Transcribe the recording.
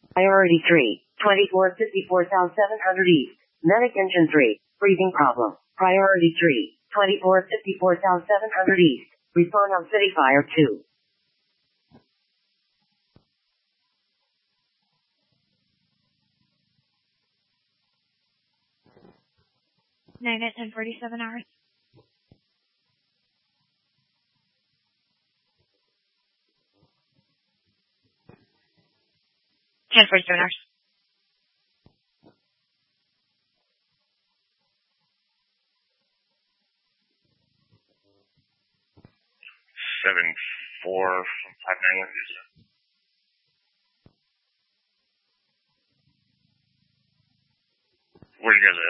Priority 3, 2454 South 700 East. Medic engine 3, breathing problem. Priority 3, 2454 South 700 East. Respond on City Fire 2. Nine at 10:47 hours. 10:47 hours. Seven 4 from 591. Where you guys at?